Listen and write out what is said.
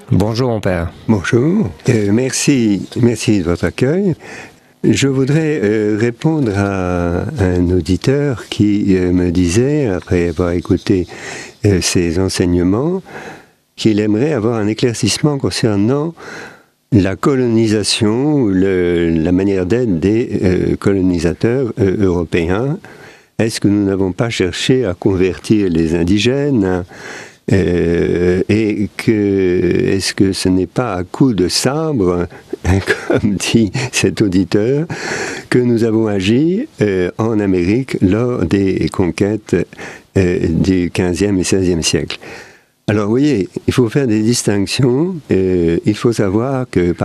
Bonjour mon père. Bonjour, merci de votre accueil. Je voudrais répondre à un auditeur qui me disait, après avoir écouté ces enseignements, qu'il aimerait avoir un éclaircissement concernant la colonisation ou la manière d'être des colonisateurs européens. Est-ce que nous n'avons pas cherché à convertir les indigènes et est-ce que ce n'est pas à coups de sabre, comme dit cet auditeur, que nous avons agi en Amérique lors des conquêtes du XVe et XVIe siècle? Alors, vous voyez, il faut faire des distinctions. Il faut savoir que,